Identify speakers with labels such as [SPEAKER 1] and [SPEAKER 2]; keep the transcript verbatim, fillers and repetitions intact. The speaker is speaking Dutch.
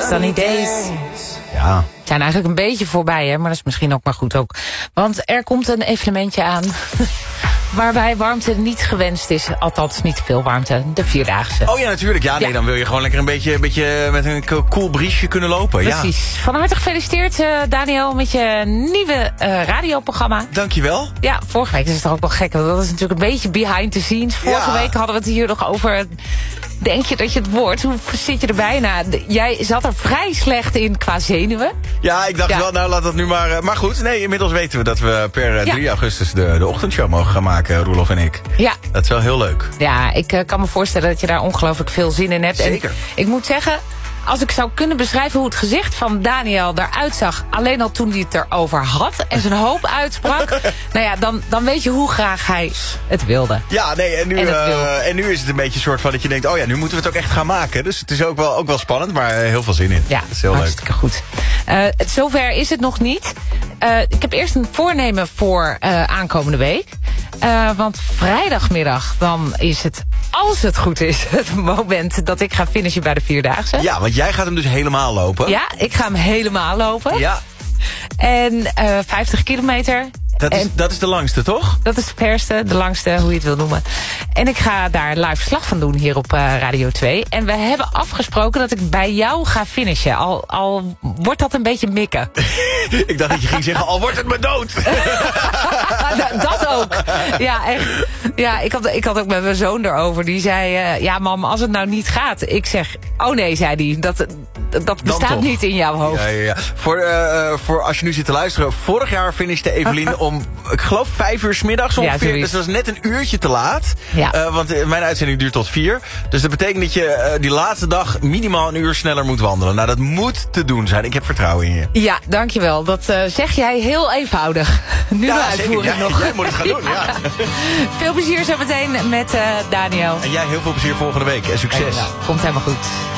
[SPEAKER 1] Sunny Days.
[SPEAKER 2] Ja.
[SPEAKER 1] Zijn eigenlijk een beetje voorbij, hè, maar dat is misschien ook maar goed ook. Want er komt een evenementje aan waarbij warmte niet gewenst is. Althans, niet veel warmte. De Vierdaagse.
[SPEAKER 2] Oh ja, natuurlijk. Ja, nee,
[SPEAKER 1] Ja.
[SPEAKER 2] dan wil je gewoon lekker een beetje, een beetje met een cool briesje kunnen lopen.
[SPEAKER 1] Precies.
[SPEAKER 2] Ja.
[SPEAKER 1] Van harte gefeliciteerd, uh, Daniel, met je nieuwe uh, radioprogramma.
[SPEAKER 2] Dankjewel.
[SPEAKER 1] Ja, vorige week is het toch ook wel gek. Want dat is natuurlijk een beetje behind the scenes. Vorige
[SPEAKER 2] Ja.
[SPEAKER 1] week hadden we het hier nog over. Denk je dat je het wordt? Hoe zit je erbij? Nou, d- jij zat er vrij slecht in qua zenuwen.
[SPEAKER 2] Ja, ik dacht
[SPEAKER 1] Ja.
[SPEAKER 2] wel, nou laat dat nu maar... uh, Maar goed, nee, inmiddels weten we dat we per uh,
[SPEAKER 1] Ja.
[SPEAKER 2] drie augustus de, de ochtendshow mogen gaan maken, Roelof en ik.
[SPEAKER 1] Ja.
[SPEAKER 2] Dat is wel heel leuk.
[SPEAKER 1] Ja, ik uh, kan me voorstellen dat je daar ongelooflijk veel zin in hebt.
[SPEAKER 2] Zeker.
[SPEAKER 1] En ik moet zeggen, als ik zou kunnen beschrijven hoe het gezicht van Daniel eruit zag, alleen al toen hij het erover had en zijn hoop uitsprak, nou ja, dan, dan weet je hoe graag hij het wilde.
[SPEAKER 2] Ja, nee, en nu,
[SPEAKER 1] En het
[SPEAKER 2] uh,
[SPEAKER 1] wil.
[SPEAKER 2] en nu is het een beetje een soort van dat je denkt, oh ja, nu moeten we het ook echt gaan maken. Dus het is ook wel, ook wel spannend, maar uh, heel veel zin in.
[SPEAKER 1] Ja,
[SPEAKER 2] dat is heel leuk.
[SPEAKER 1] hartstikke goed. Uh, het, zover is het nog niet. Uh, ik heb eerst een voornemen voor uh, aankomende week. Uh, want vrijdagmiddag, dan is het, als het goed is, het moment dat ik ga finishen bij de Vierdaagse.
[SPEAKER 2] Ja, want jij gaat hem dus helemaal lopen.
[SPEAKER 1] Ja, ik ga hem helemaal lopen.
[SPEAKER 2] Ja,
[SPEAKER 1] En uh, vijftig kilometer.
[SPEAKER 2] dat is,
[SPEAKER 1] En
[SPEAKER 2] dat is de langste, toch?
[SPEAKER 1] dat is de verste, de langste, hoe je het wil noemen. En ik ga daar live slag van doen hier op uh, Radio twee. En we hebben afgesproken dat ik bij jou ga finishen. Al, al wordt dat een beetje mikken.
[SPEAKER 2] Ik dacht dat je ging zeggen, al wordt het me dood.
[SPEAKER 1] Dat ook. Ja, echt. Ja, ik had, ik had ook met mijn zoon erover. Die zei, uh, ja mam, als het nou niet gaat. Ik zeg, oh nee, zei hij. Dat, dat bestaat
[SPEAKER 2] toch.
[SPEAKER 1] niet in jouw hoofd.
[SPEAKER 2] Ja, ja, ja. Voor, uh, voor als je nu zit te luisteren. Vorig jaar finishte Evelien om, ik geloof, vijf uur 's middags ongeveer.
[SPEAKER 1] zoiets.
[SPEAKER 2] Dus dat is net een uurtje te laat.
[SPEAKER 1] Ja.
[SPEAKER 2] Uh, want uh, mijn uitzending duurt tot vier. Dus dat betekent dat je uh, die laatste dag minimaal een uur sneller moet wandelen. Nou, dat moet te doen zijn. Ik heb vertrouwen in je.
[SPEAKER 1] Ja, dankjewel. Dat uh, zeg jij heel eenvoudig. Nu de
[SPEAKER 2] Ja,
[SPEAKER 1] uitvoering
[SPEAKER 2] zeker. Jij,
[SPEAKER 1] nog.
[SPEAKER 2] jij moet het gaan doen, ja.
[SPEAKER 1] Veel plezier zo meteen met uh, Daniel.
[SPEAKER 2] En jij heel veel plezier volgende week. En succes.
[SPEAKER 1] Komt helemaal goed.